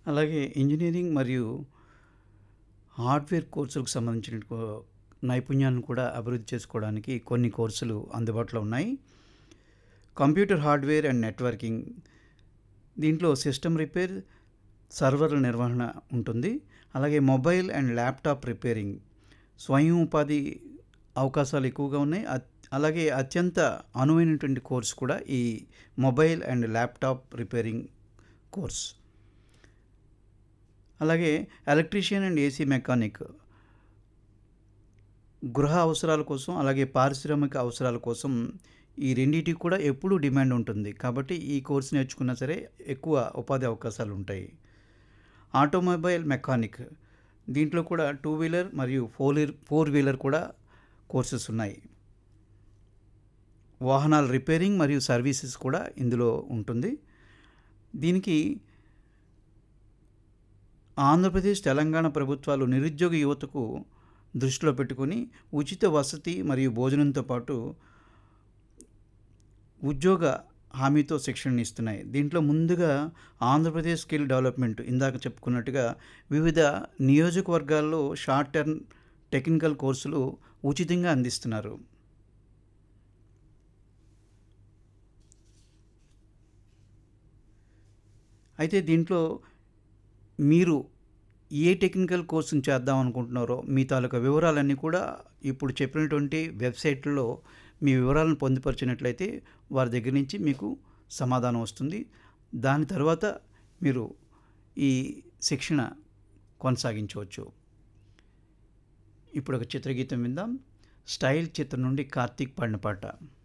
అలాగే ఇంజినీరింగ్ మరియు హార్డ్వేర్ కోర్సులకు సంబంధించిన నైపుణ్యాలను కూడా అభివృద్ధి చేసుకోవడానికి కొన్ని కోర్సులు అందుబాటులో ఉన్నాయి. కంప్యూటర్ హార్డ్వేర్ అండ్ నెట్వర్కింగ్, దీంట్లో సిస్టమ్ రిపేర్, సర్వర్ల నిర్వహణ ఉంటుంది. అలాగే మొబైల్ అండ్ ల్యాప్టాప్ రిపేరింగ్, స్వయం ఉపాధి అవకాశాలు ఎక్కువగా ఉన్నాయి. అలాగే అత్యంత అనువైనటువంటి కోర్సు కూడా ఈ mobile and laptop repairing course. అలాగే ఎలక్ట్రీషియన్ అండ్ ఏసీ మెకానిక్, గృహ అవసరాల కోసం అలాగే పారిశ్రామిక అవసరాల కోసం ఈ రెండిటికి కూడా ఎప్పుడూ డిమాండ్ ఉంటుంది. కాబట్టి ఈ కోర్సు నేర్చుకున్నా సరే ఎక్కువ ఉపాధి అవకాశాలు ఉంటాయి. ఆటోమొబైల్ మెకానిక్, దీంట్లో కూడా 2 వీలర్ మరియు 4 వీలర్ కూడా కోర్సెస్ ఉన్నాయి. వాహనాల రిపేరింగ్ మరియు సర్వీసెస్ కూడా ఇందులో ఉంటుంది. దీనికి ఆంధ్రప్రదేశ్, తెలంగాణ ప్రభుత్వాలు నిరుద్యోగ యువతకు దృష్టిలో పెట్టుకొని ఉచిత వసతి మరియు భోజనంతో పాటు ఉద్యోగ హామీతో శిక్షణ ఇస్తున్నాయి. దీంట్లో ముందుగా ఆంధ్రప్రదేశ్ స్కిల్ డెవలప్మెంట్, ఇందాక చెప్పుకున్నట్టుగా వివిధ నియోజకవర్గాల్లో షార్ట్ టర్మ్ టెక్నికల్ కోర్సులు ఉచితంగా అందిస్తున్నారు. అయితే దీంట్లో మీరు ఏ టెక్నికల్ కోర్సును చేద్దాం అనుకుంటున్నారో మీ తాలూకా వివరాలన్నీ కూడా ఇప్పుడు చెప్పినటువంటి వెబ్సైట్లో మీ వివరాలను పొందుపరిచినట్లయితే వారి దగ్గర నుంచి మీకు సమాధానం వస్తుంది. దాని తర్వాత మీరు ఈ శిక్షణ కొనసాగించవచ్చు. ఇప్పుడు ఒక చిత్రగీతం విందాం. స్టైల్ చిత్రం నుండి కార్తీక్ పాడిన పాట.